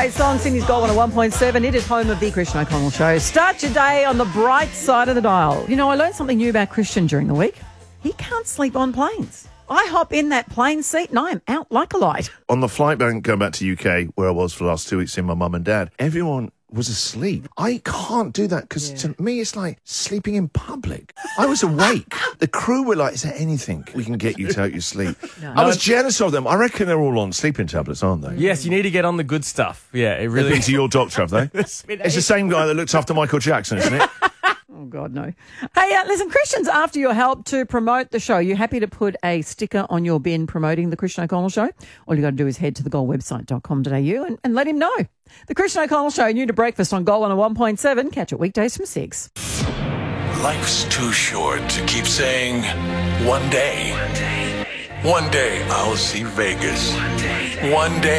great song, Sydney's Gold 101.7. It is home of the Christian O'Connell Show. Start your day on the bright side of the dial. You know, I learned something new about Christian during the week. He can't sleep on planes. I hop in that plane seat and I am out like a light. On the flight going back to UK, where I was for the last 2 weeks seeing my mum and dad, everyone was asleep. I can't do that because to me it's like sleeping in public. I was awake. The crew were like, is there anything we can get you to help you sleep? I was jealous of them. I reckon they're all on sleeping tablets, aren't they? Yes, you need to get on the good stuff. Yeah, it They've really been to your doctor, have they? It's the same guy that looks after Michael Jackson, isn't it? Oh, God, no. Hey, listen, Christians, after your help to promote the show, you happy to put a sticker on your bin promoting the Christian O'Connell Show? All you got to do is head to thegoldwebsite.com.au and let him know. The Christian O'Connell Show, new to breakfast on Gold 101.7. Catch it weekdays from 6. Life's too short to keep saying, one day. One day I'll see Vegas. One day.